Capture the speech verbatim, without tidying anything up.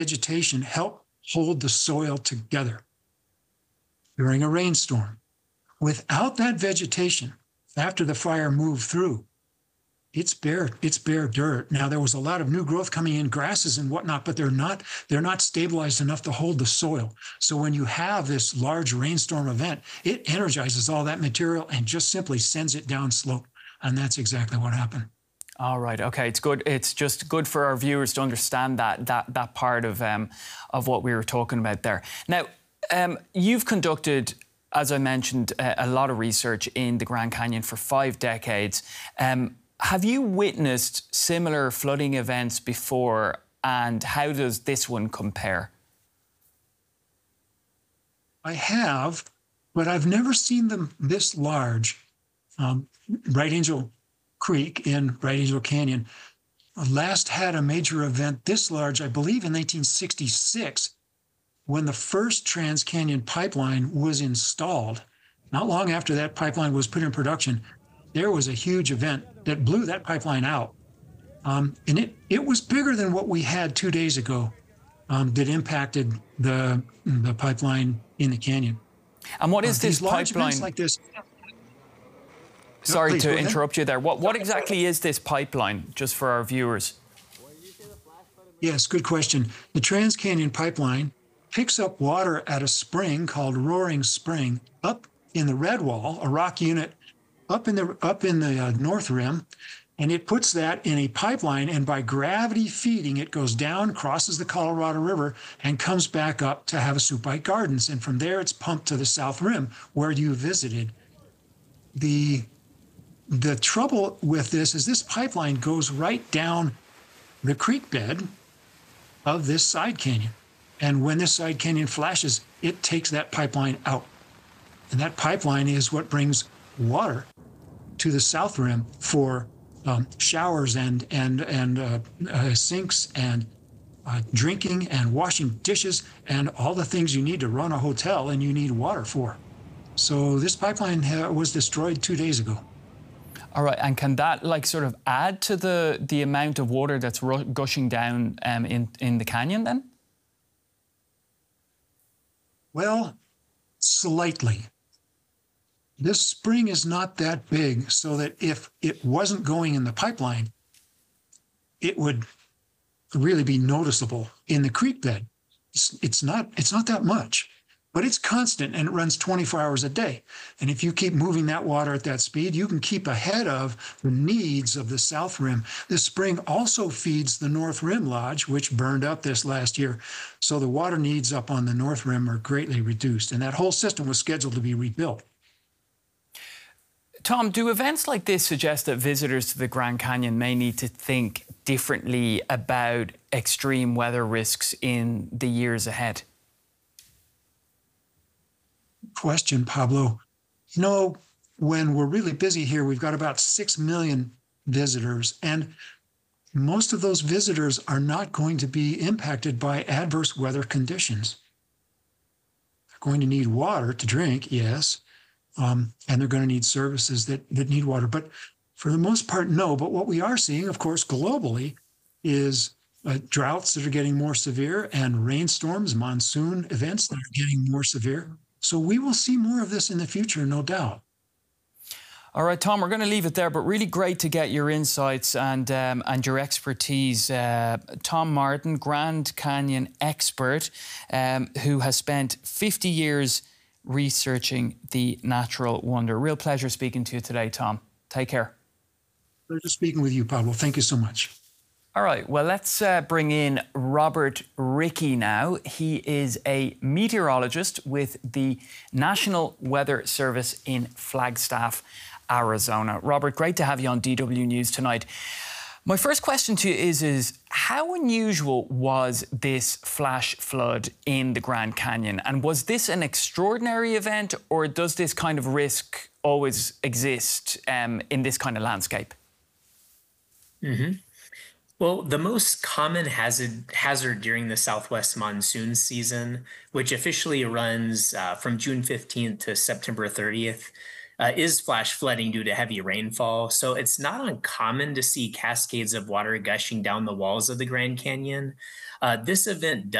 vegetation help hold the soil together during a rainstorm. Without that vegetation, after the fire moved through, it's bare, it's bare dirt. Now, there was a lot of new growth coming in, grasses and whatnot, but they're not, they're not stabilized enough to hold the soil. So when you have this large rainstorm event, it energizes all that material and just simply sends it down slope. And that's exactly what happened. All right. Okay. It's good. It's just good for our viewers to understand that that that part of um, of what we were talking about there. Now, um, you've conducted, as I mentioned, a, a lot of research in the Grand Canyon for five decades. Um, have you witnessed similar flooding events before, and how does this one compare? I have, but I've never seen them this large. Um, Bright Angel Creek in Bright Angel Canyon last had a major event this large, I believe, in nineteen sixty-six, when the first Trans-Canyon pipeline was installed. Not long after that pipeline was put in production, there was a huge event that blew that pipeline out. Um, and it, it was bigger than what we had two days ago um, that impacted the, the pipeline in the canyon. And what is uh, this pipeline? Like this, Sorry no, please, to interrupt you there. What, what exactly is this pipeline, just for our viewers? Yes, good question. The Trans-Canyon Pipeline picks up water at a spring called Roaring Spring up in the red wall, a rock unit up in the, up in the uh, north rim, and it puts that in a pipeline, and by gravity feeding, it goes down, crosses the Colorado River, and comes back up to Havasupai Gardens. And from there, it's pumped to the south rim, where you visited. The The trouble with this is this pipeline goes right down the creek bed of this side canyon. And when this side canyon flashes, it takes that pipeline out. And that pipeline is what brings water to the south rim for um, showers and, and, and uh, uh, sinks and uh, drinking and washing dishes and all the things you need to run a hotel and you need water for. So this pipeline uh, was destroyed two days ago. All right, and can that like sort of add to the the amount of water that's gushing down um, in in the canyon then? Well, slightly. This spring is not that big, so that if it wasn't going in the pipeline, it would really be noticeable in the creek bed. It's, it's not it's not that much. But it's constant, and it runs twenty-four hours a day. And if you keep moving that water at that speed, you can keep ahead of the needs of the South Rim. This spring also feeds the North Rim Lodge, which burned up this last year. So the water needs up on the North Rim are greatly reduced. And that whole system was scheduled to be rebuilt. Tom, do events like this suggest that visitors to the Grand Canyon may need to think differently about extreme weather risks in the years ahead? Question, Pablo. You know, when we're really busy here, we've got about six million visitors, and most of those visitors are not going to be impacted by adverse weather conditions. They're going to need water to drink, yes, um, and they're going to need services that, that need water. But for the most part, no. But what we are seeing, of course, globally is uh, droughts that are getting more severe and rainstorms, monsoon events that are getting more severe. So we will see more of this in the future, no doubt. All right, Tom, we're going to leave it there, but really great to get your insights and um, and your expertise. Uh, Tom Martin, Grand Canyon expert, um, who has spent fifty years researching the natural wonder. Real pleasure speaking to you today, Tom. Take care. Pleasure speaking with you, Pablo. Thank you so much. All right, well, let's uh, bring in Robert Rickey now. He is a meteorologist with the National Weather Service in Flagstaff, Arizona. Robert, great to have you on D W News tonight. My first question to you is, is how unusual was this flash flood in the Grand Canyon? And was this an extraordinary event, or does this kind of risk always exist um, in this kind of landscape? Mm-hmm. Well, the most common hazard, hazard during the Southwest monsoon season, which officially runs uh, from June fifteenth to September thirtieth, uh, is flash flooding due to heavy rainfall. So it's not uncommon to see cascades of water gushing down the walls of the Grand Canyon. Uh, this event does